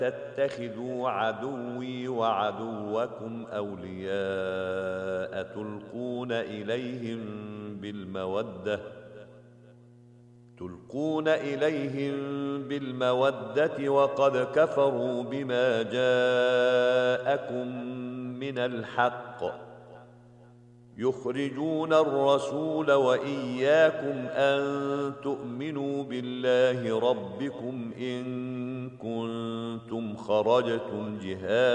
تتخذوا عدوي وعدوكم أولياء تلقون إليهم بالمودة وقد كفروا بما جاءكم من الحق يخرجون الرسول وإياكم أن تؤمنوا بالله ربكم إن كنتم خرجتم جهادا